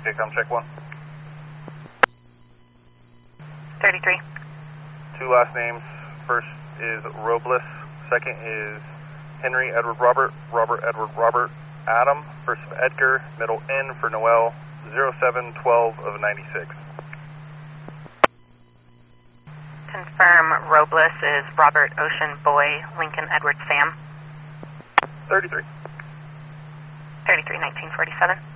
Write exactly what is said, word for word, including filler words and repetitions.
Okay, come check one. thirty-three. Two last names. First is Robles. Second is Henry Edward Robert. Robert Edward Robert Adam. First of Edgar. Middle N for Noel. zero seven twelve of ninety-six. Confirm Robles is Robert Ocean Boy Lincoln Edward Sam. thirty-three. thirty-three nineteen forty-seven.